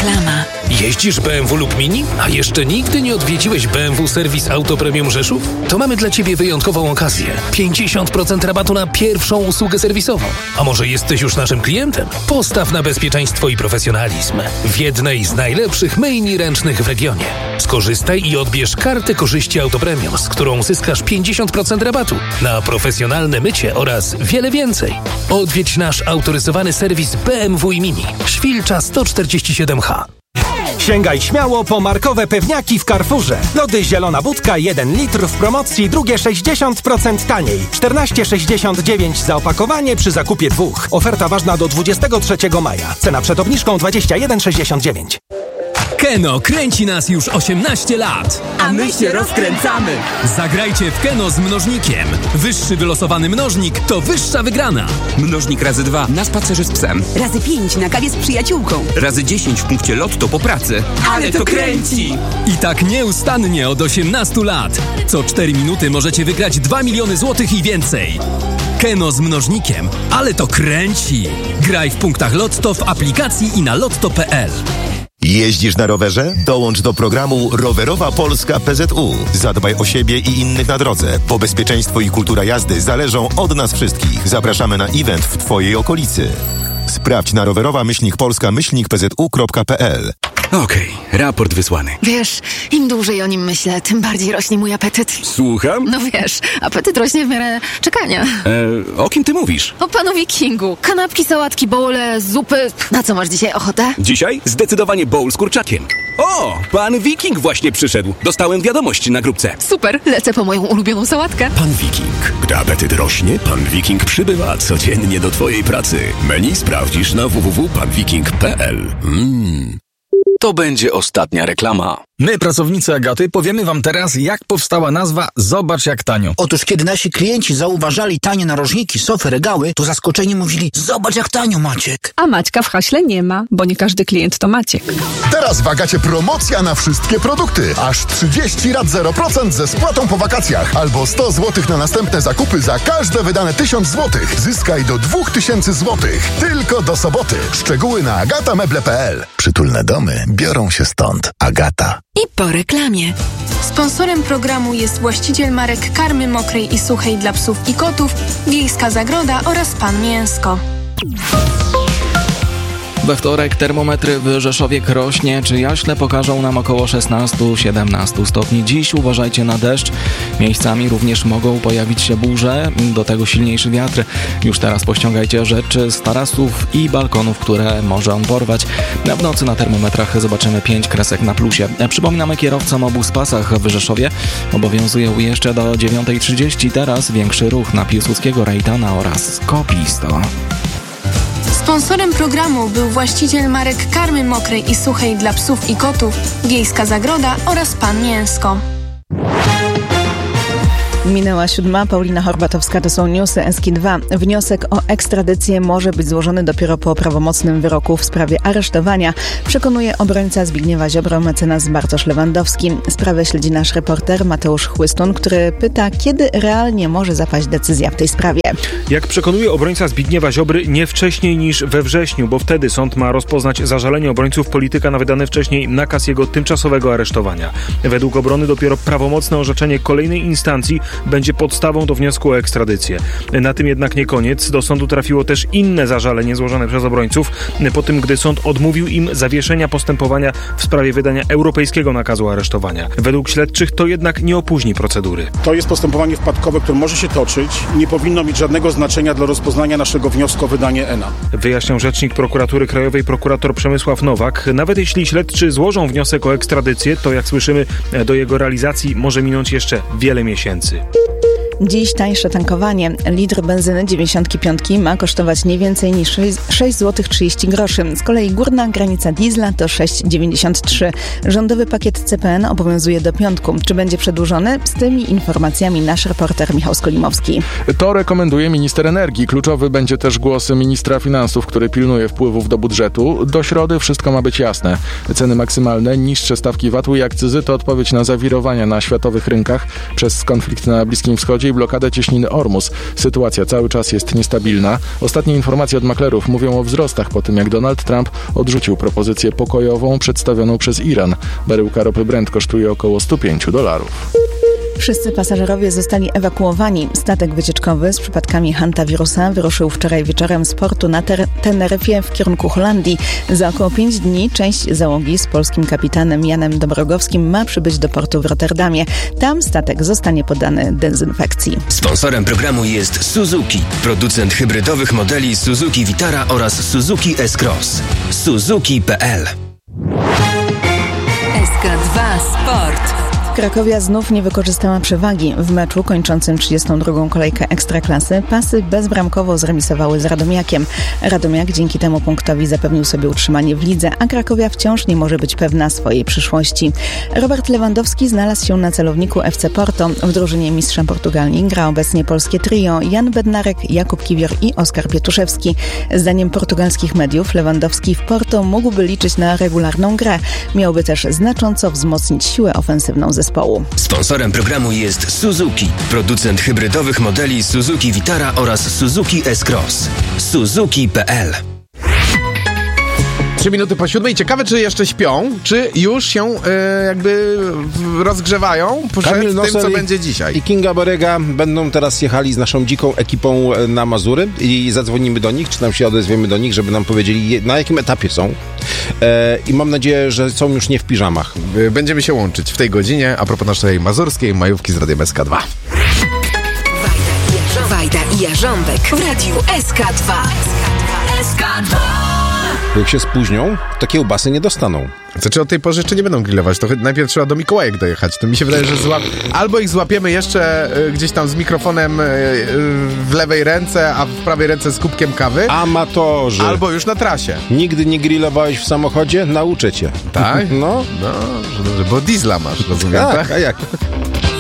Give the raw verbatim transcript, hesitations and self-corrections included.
Reklama. Jeździsz B M W lub Mini? A jeszcze nigdy nie odwiedziłeś B M W Serwis Auto Premium Rzeszów? To mamy dla Ciebie wyjątkową okazję. pięćdziesiąt procent rabatu na pierwszą usługę serwisową. A może jesteś już naszym klientem? Postaw na bezpieczeństwo i profesjonalizm w jednej z najlepszych myjni ręcznych w regionie. Skorzystaj i odbierz kartę korzyści Auto Premium, z którą uzyskasz pięćdziesiąt procent rabatu na profesjonalne mycie oraz wiele więcej. Odwiedź nasz autoryzowany serwis B M W i Mini. Świlcza sto czterdzieści siedem H. Sięgaj śmiało po markowe pewniaki w Carrefourze. Lody Zielona Budka jeden litr w promocji, drugie sześćdziesiąt procent taniej. czternaście sześćdziesiąt dziewięć za opakowanie przy zakupie dwóch. Oferta ważna do dwudziestego trzeciego maja. Cena przed obniżką dwadzieścia jeden sześćdziesiąt dziewięć. Keno kręci nas już osiemnaście lat. A my się rozkręcamy. Zagrajcie w Keno z mnożnikiem. Wyższy wylosowany mnożnik to wyższa wygrana. Mnożnik razy dwa na spacerze z psem. Razy pięć na kawie z przyjaciółką. Razy dziesięć w punkcie lotto po pracy. Ale to kręci! I tak nieustannie od osiemnastu lat. Co cztery minuty możecie wygrać dwa miliony złotych i więcej. Keno z mnożnikiem. Ale to kręci. Graj w punktach Lotto w aplikacji i na lotto kropka p l. Jeździsz na rowerze? Dołącz do programu Rowerowa Polska P Z U. Zadbaj o siebie i innych na drodze, bo bezpieczeństwo i kultura jazdy zależą od nas wszystkich. Zapraszamy na event w Twojej okolicy. Sprawdź na rowerowa myślnik polska myślnik p z u kropka p l. Okej, okay, raport wysłany. Wiesz, im dłużej o nim myślę, tym bardziej rośnie mój apetyt. Słucham? No wiesz, apetyt rośnie w miarę czekania. E, o kim ty mówisz? O panu Wikingu. Kanapki, sałatki, bowle, zupy. Na co masz dzisiaj ochotę? Dzisiaj zdecydowanie bowl z kurczakiem. O, pan Wiking właśnie przyszedł. Dostałem wiadomość na grupce. Super, lecę po moją ulubioną sałatkę. Pan Wiking. Gdy apetyt rośnie, pan Wiking przybywa codziennie do twojej pracy. Menu sprawdzisz na w w w kropka pan wiking kropka p l. Mmm. To będzie ostatnia reklama. My, pracownicy Agaty, powiemy wam teraz, jak powstała nazwa Zobacz jak tanio. Otóż, kiedy nasi klienci zauważali tanie narożniki, sofy, regały, to zaskoczeni mówili: zobacz jak tanio, Maciek. A Maćka w haśle nie ma, bo nie każdy klient to Maciek. Teraz w Agacie promocja na wszystkie produkty. Aż trzydzieści rat zero procent ze spłatą po wakacjach. Albo sto złotych na następne zakupy za każde wydane tysiąc złotych. Zyskaj do dwa tysiące złotych. Tylko do soboty. Szczegóły na agata meble kropka p l. Przytulne domy biorą się stąd. Agata. I po reklamie. Sponsorem programu jest właściciel marek karmy mokrej i suchej dla psów i kotów, Wiejska Zagroda oraz Pan Mięsko. We wtorek termometry w Rzeszowie, Krośnie czy Jaśle pokażą nam około szesnaście do siedemnastu stopni. Dziś uważajcie na deszcz. Miejscami również mogą pojawić się burze, do tego silniejszy wiatr. Już teraz pościągajcie rzeczy z tarasów i balkonów, które może on porwać. W nocy na termometrach zobaczymy pięć kresek na plusie. Przypominamy kierowcom o buspasach w Rzeszowie. Obowiązują jeszcze do dziewiątej trzydzieści. Teraz większy ruch na Piłsudskiego, Rejtana oraz Kopisto. Sponsorem programu był właściciel marek karmy mokrej i suchej dla psów i kotów, Wiejska Zagroda oraz Pan Mięsko. Minęła siódma, Paulina Horbatowska, to są newsy S K dwa. Wniosek o ekstradycję może być złożony dopiero po prawomocnym wyroku w sprawie aresztowania, przekonuje obrońca Zbigniewa Ziobro, mecenas Bartosz Lewandowski. Sprawę śledzi nasz reporter Mateusz Chłystun, który pyta, kiedy realnie może zapaść decyzja w tej sprawie. Jak przekonuje obrońca Zbigniewa Ziobry, nie wcześniej niż we wrześniu, bo wtedy sąd ma rozpoznać zażalenie obrońców polityka na wydany wcześniej nakaz jego tymczasowego aresztowania. Według obrony dopiero prawomocne orzeczenie kolejnej instancji będzie podstawą do wniosku o ekstradycję. Na tym jednak nie koniec. Do sądu trafiło też inne zażalenie złożone przez obrońców, po tym gdy sąd odmówił im zawieszenia postępowania w sprawie wydania europejskiego nakazu aresztowania. Według śledczych to jednak nie opóźni procedury. To jest postępowanie wpadkowe, które może się toczyć. Nie powinno mieć żadnego znaczenia dla rozpoznania naszego wniosku o wydanie E N A. Wyjaśniał rzecznik Prokuratury Krajowej prokurator Przemysław Nowak. Nawet jeśli śledczy złożą wniosek o ekstradycję, to jak słyszymy, do jego realizacji może minąć jeszcze wiele miesięcy. Dziś tańsze tankowanie. Litr benzyny dziewięćdziesiąt pięć ma kosztować nie więcej niż sześć złotych trzydzieści groszy. Z kolei górna granica diesla to sześć dziewięćdziesiąt trzy. Rządowy pakiet C P N obowiązuje do piątku. Czy będzie przedłużony? Z tymi informacjami nasz reporter Michał Skolimowski. To rekomenduje minister energii. Kluczowy będzie też głos ministra finansów, który pilnuje wpływów do budżetu. Do środy wszystko ma być jasne. Ceny maksymalne, niższe stawki V A T-u i akcyzy to odpowiedź na zawirowania na światowych rynkach przez konflikt na Bliskim Wschodzie bardziej blokadę cieśniny Ormus. Sytuacja cały czas jest niestabilna. Ostatnie informacje od maklerów mówią o wzrostach po tym, jak Donald Trump odrzucił propozycję pokojową przedstawioną przez Iran. Baryłka ropy Brent kosztuje około sto pięć dolarów. Wszyscy pasażerowie zostali ewakuowani. Statek wycieczkowy z przypadkami hantawirusa wyruszył wczoraj wieczorem z portu na ter- Teneryfie w kierunku Holandii. Za około pięć dni część załogi z polskim kapitanem Janem Dobrogowskim ma przybyć do portu w Rotterdamie. Tam statek zostanie poddany dezynfekcji. Sponsorem programu jest Suzuki, producent hybrydowych modeli Suzuki Vitara oraz Suzuki S-Cross. Suzuki kropka p l. S K dwa Sport. Krakowia znów nie wykorzystała przewagi. W meczu kończącym trzydziestą drugą kolejkę Ekstraklasy Pasy bezbramkowo zremisowały z Radomiakiem. Radomiak dzięki temu punktowi zapewnił sobie utrzymanie w lidze, a Krakowia wciąż nie może być pewna swojej przyszłości. Robert Lewandowski znalazł się na celowniku F C Porto. W drużynie mistrza Portugalii gra obecnie polskie trio Jan Bednarek, Jakub Kiwior i Oskar Pietuszewski. Zdaniem portugalskich mediów Lewandowski w Porto mógłby liczyć na regularną grę. Miałby też znacząco wzmocnić siłę ofensywną zespołu. Sponsorem programu jest Suzuki, producent hybrydowych modeli Suzuki Vitara oraz Suzuki S-Cross. Suzuki kropka p l. Trzy minuty po siódmej. Ciekawe, czy jeszcze śpią, czy już się e, jakby rozgrzewają przed Kamil tym, Nosel co będzie dzisiaj. I Kinga Borega będą teraz jechali z naszą dziką ekipą na Mazury i zadzwonimy do nich, czy tam się odezwiemy do nich, żeby nam powiedzieli, na jakim etapie są. E, I mam nadzieję, że są już nie w piżamach. Będziemy się łączyć w tej godzinie a propos naszej mazurskiej majówki z Radiem S K dwa. Wajda i Jarząbek w Radiu S K dwa. S K dwa. Jak się spóźnią, to kiełbasy nie dostaną. Znaczy od tej porze jeszcze nie będą grillować, to najpierw trzeba do Mikołajek dojechać. To mi się wydaje, że złap... albo ich złapiemy jeszcze y, gdzieś tam z mikrofonem y, y, w lewej ręce, a w prawej ręce z kubkiem kawy. Amatorzy. Albo już na trasie. Nigdy nie grillowałeś w samochodzie? Nauczę cię. Tak? No. No, dobrze, dobrze, bo diesla masz, rozumiem, tak? tak? A jak?